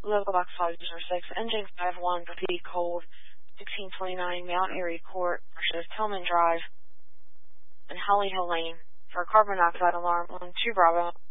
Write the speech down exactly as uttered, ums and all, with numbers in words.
Local Box five zero six, N J five one, repeat code sixteen twenty-nine Mount Airy Court, versus Tillman Drive, and Holly Hill Lane, for a carbon monoxide alarm on two Bravo.